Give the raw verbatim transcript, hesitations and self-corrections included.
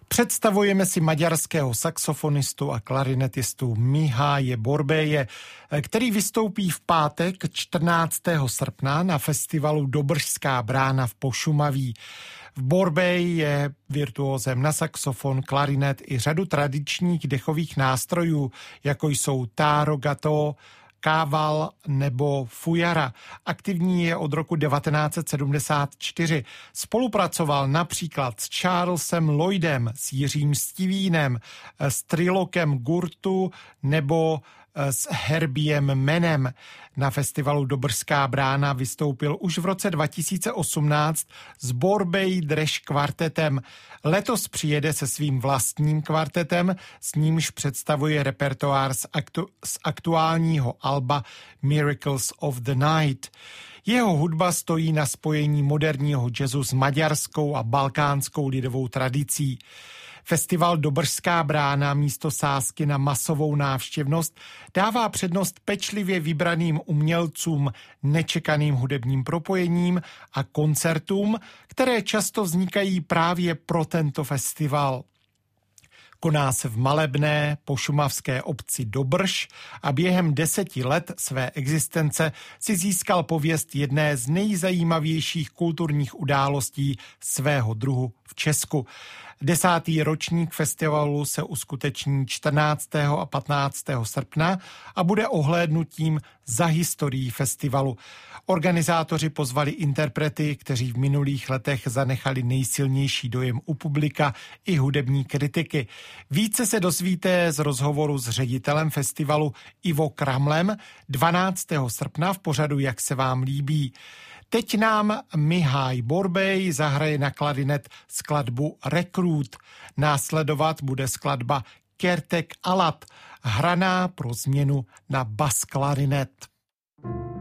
Představujeme si maďarského saxofonistu a klarinetistu Miháje Borbéje, který vystoupí v pátek čtrnáctého srpna na festivalu Dobržská brána v Pošumaví. V Borbéj je virtuózem na saxofon, klarinet i řadu tradičních dechových nástrojů, jako jsou tárogato, kával nebo fujara. Aktivní je od roku devatenáct set sedmdesát čtyři. Spolupracoval například s Charlesem Lloydem, s Jiřím Stivínem, s Trilokem Gurtu nebo s Herbiem Menem. Na festivalu Dobržská brána vystoupil už v roce dva tisíce osmnáct s Borbéj Dreš kvartetem. Letos přijede se svým vlastním kvartetem, s nímž představuje repertoár z, aktu- z aktuálního alba Miracles of the Night. Jeho hudba stojí na spojení moderního jazzu s maďarskou a balkánskou lidovou tradicí. Festival Dobržská brána místo sázky na masovou návštěvnost dává přednost pečlivě vybraným umělcům, nečekaným hudebním propojením a koncertům, které často vznikají právě pro tento festival. Koná se v malebné pošumavské obci Dobrš a během deseti let své existence si získal pověst jedné z nejzajímavějších kulturních událostí svého druhu v Česku. Desátý ročník festivalu se uskuteční čtrnáctého a patnáctého srpna a bude ohlédnutím za historií festivalu. Organizátoři pozvali interprety, kteří v minulých letech zanechali nejsilnější dojem u publika i hudební kritiky. Více se dozvíte z rozhovoru s ředitelem festivalu Ivo Kramlem dvanáctého srpna v pořadu Jak se vám líbí. Teď nám Mihály Borbéj zahraje na klarinet skladbu Rekrút. Následovat bude skladba Kertek Alat, hraná pro změnu na bas klarinet.